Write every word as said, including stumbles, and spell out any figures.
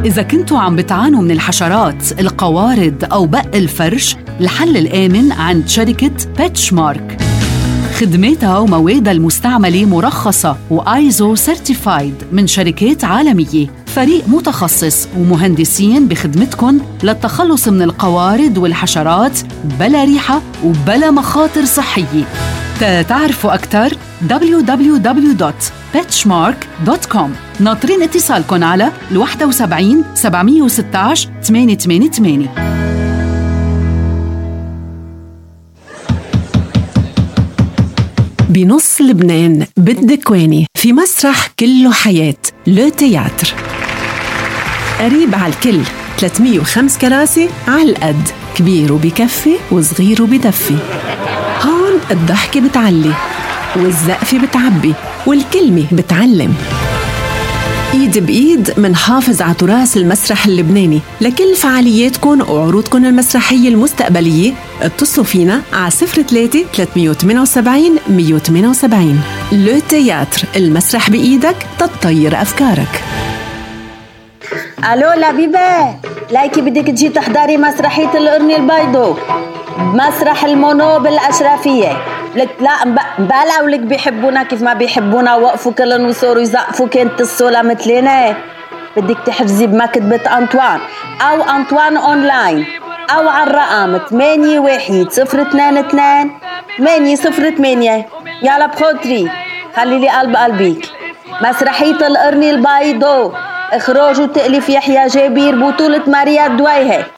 إذا كنتوا عم بتعانوا من الحشرات، القوارض أو بق الفرش، الحل الآمن عند شركة بيتشمارك. خدماتها وموادها المستعملة مرخصة وآيزو سيرتيفايد من شركات عالمية. فريق متخصص ومهندسين بخدمتكم للتخلص من القوارض والحشرات بلا ريحة وبلا مخاطر صحية. تعرفوا أكثر دبليو دبليو دبليو دوت بيتشمارك دوت كوم. ناطرين اتصالكم على واحد سبعة سبعة ستة عشر ثمانية ثمانية ثمانية. بنص لبنان بالدكواني في مسرح كله حياة لو تياتر، قريب على الكل، ثلاثمية وخمسة كراسي على القد، كبير وبكفي وصغير وبدفي. هون الضحكة بتعلي والزقفة بتعبي والكلمة بتعلم. ايد بايد منحافظ على تراث المسرح اللبناني. لكل فعالياتكم وعروضكم المسرحية المستقبلية اتصلوا فينا على صفر ثلاثة ثلاثمية وثمانية وسبعين مية وثمانية وسبعين. لو تياتر، المسرح بإيدك تطير أفكارك. ألو لبيبة، لايكي بدك تجي تحضري مسرحية القرن البيضاء بمسرح المونو بالأشرفية. لك لا مبالغ ولك بيحبونا كيف ما بيحبونا، وقفوا كلن وصوروا يزقفوا كنت الصولة مثلنا. بدك تحفزي بمكتبة أنطوان أو أنطوان أونلاين أو على الرقم ثمانية واحد صفر اثنين اثنين ثمانية صفر ثمانية. يلا بخاطري خلي لي قلب قلبك. مسرحية القرن البيضاء، إخراج وتأليف يحيى جابير، بطولة ماريا الدويهة.